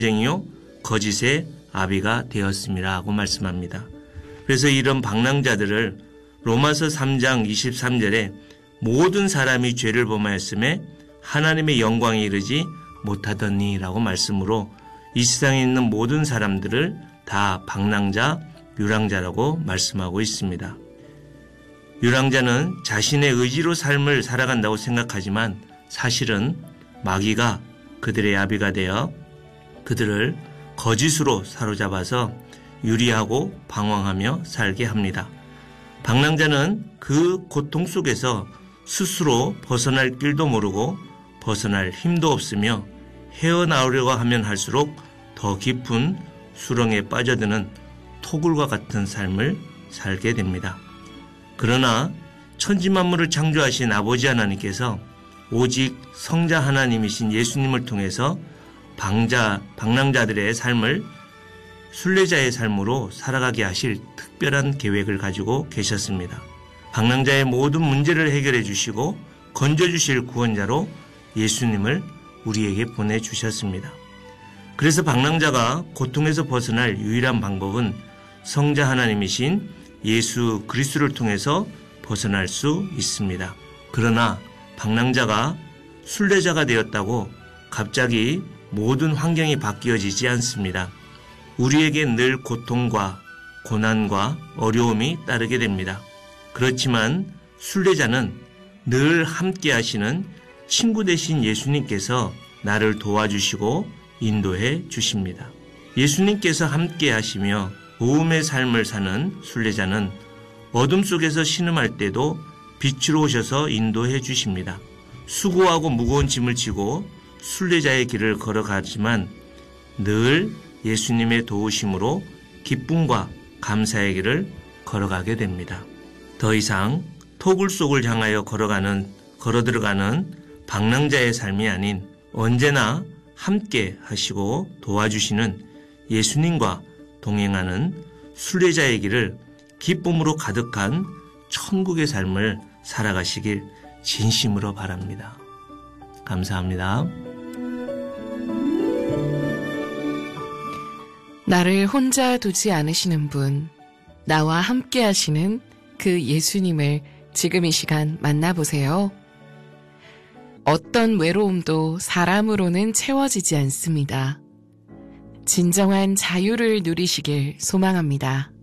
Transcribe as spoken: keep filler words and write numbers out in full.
쟁이요 거짓의 아비가 되었음이라 하고 말씀합니다. 그래서 이런 방랑자들을 로마서 삼 장 이십삼 절에 모든 사람이 죄를 범하였음에 하나님의 영광에 이르지 못하더니 라고 말씀으로 이 세상에 있는 모든 사람들을 다 방랑자, 유랑자라고 말씀하고 있습니다. 유랑자는 자신의 의지로 삶을 살아간다고 생각하지만 사실은 마귀가 그들의 아비가 되어 그들을 거짓으로 사로잡아서 유리하고 방황하며 살게 합니다. 방랑자는 그 고통 속에서 스스로 벗어날 길도 모르고 벗어날 힘도 없으며 헤어나오려고 하면 할수록 더 깊은 수렁에 빠져드는 토굴과 같은 삶을 살게 됩니다. 그러나 천지만물을 창조하신 아버지 하나님께서 오직 성자 하나님이신 예수님을 통해서 방자, 방랑자들의 삶을 순례자의 삶으로 살아가게 하실 특별한 계획을 가지고 계셨습니다. 방랑자의 모든 문제를 해결해 주시고 건져주실 구원자로 예수님을 우리에게 보내주셨습니다. 그래서 방랑자가 고통에서 벗어날 유일한 방법은 성자 하나님이신 예수 그리스도를 통해서 벗어날 수 있습니다. 그러나 방랑자가 순례자가 되었다고 갑자기 모든 환경이 바뀌어지지 않습니다. 우리에게 늘 고통과 고난과 어려움이 따르게 됩니다. 그렇지만 순례자는 늘 함께 하시는 친구 되신 예수님께서 나를 도와주시고 인도해 주십니다. 예수님께서 함께 하시며 도움의 삶을 사는 순례자는 어둠 속에서 신음할 때도 빛으로 오셔서 인도해 주십니다. 수고하고 무거운 짐을 지고 순례자의 길을 걸어가지만 늘 예수님의 도우심으로 기쁨과 감사의 길을 걸어가게 됩니다. 더 이상 토굴 속을 향하여 걸어가는, 걸어 들어가는 방랑자의 삶이 아닌 언제나 함께 하시고 도와주시는 예수님과 동행하는 순례자의 길을 기쁨으로 가득한 천국의 삶을 살아가시길 진심으로 바랍니다. 감사합니다. 나를 혼자 두지 않으시는 분, 나와 함께 하시는 그 예수님을 지금 이 시간 만나보세요. 어떤 외로움도 사람으로는 채워지지 않습니다. 진정한 자유를 누리시길 소망합니다.